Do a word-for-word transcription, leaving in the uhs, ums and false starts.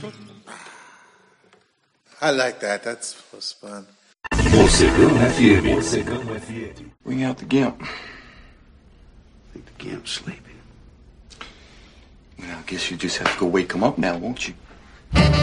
I like that. That was fun. Mocegão F M. Mocegão F M. Bring out the Gimp. I think the Gimp's sleeping. Well, I guess you just have to go wake him up now, won't you?